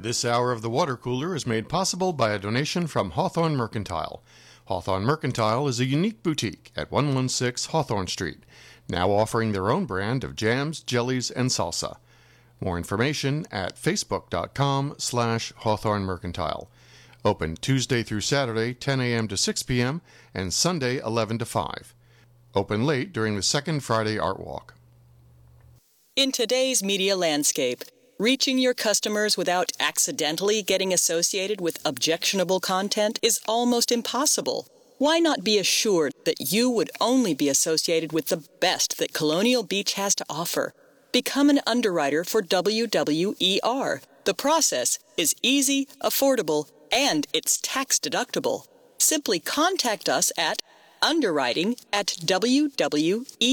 This hour of the Water Cooler is made possible by a donation from Hawthorne Mercantile. Hawthorne Mercantile is a unique boutique at 116 Hawthorne Street, now offering their own brand of jams, jellies, and salsa. More information at facebook.com/Hawthorne Mercantile. Open Tuesday through Saturday, 10 a.m. to 6 p.m., and Sunday, 11 to 5. Open late during the second Friday Art Walk. In today's media landscape, reaching your customers without accidentally getting associated with objectionable content is almost impossible. Why not be assured that you would only be associated with the best that Colonial Beach has to offer? Become an underwriter for WWER. The process is easy, affordable, and it's tax deductible. Simply contact us at underwriting@wwe